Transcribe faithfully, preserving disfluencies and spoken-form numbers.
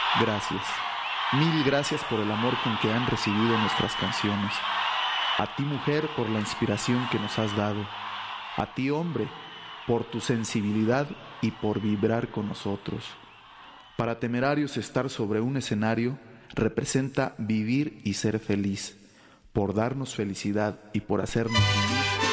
Gracias. Mil gracias por el amor con que han recibido nuestras canciones. A ti, mujer, por la inspiración que nos has dado. A ti, hombre, por tu sensibilidad y por vibrar con nosotros. Para Temerarios, estar sobre un escenario representa vivir y ser feliz, por darnos felicidad y por hacernos vivir.